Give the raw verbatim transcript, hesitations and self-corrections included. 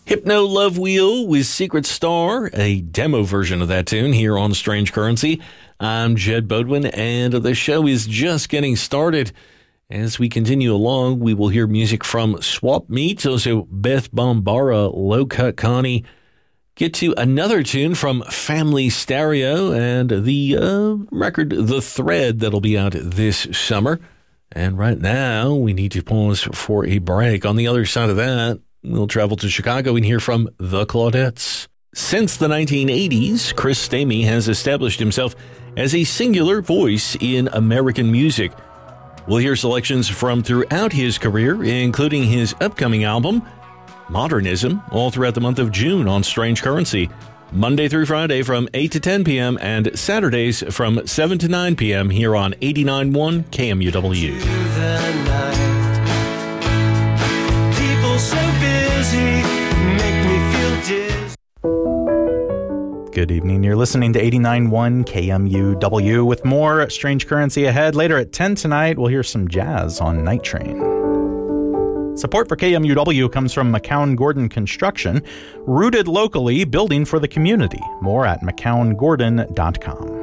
Hypno Love Wheel with Secret Star, a demo version of that tune here on Strange Currency. I'm Jed Bodwin, and the show is just getting started. As we continue along, we will hear music from Swap Meat, also Beth Bombara, Low Cut Connie. Get to another tune from Family Stereo and the uh, record The Thread that'll be out this summer. And right now, we need to pause for a break. On the other side of that, we'll travel to Chicago and hear from the Claudettes. Since the nineteen eighties, Chris Stamey has established himself as a singular voice in American music. We'll hear selections from throughout his career, including his upcoming album, Modernism, all throughout the month of June on Strange Currency, Monday through Friday from eight to ten p.m. and Saturdays from seven to nine p.m. here on eighty-nine point one K M U W. So busy, make me feel dizzy. Good evening. You're listening to eighty-nine point one K M U W with more Strange Currency ahead. Later at ten tonight, we'll hear some jazz on Night Train. Support for K M U W comes from McCown Gordon Construction, rooted locally, building for the community. More at mccown gordon dot com.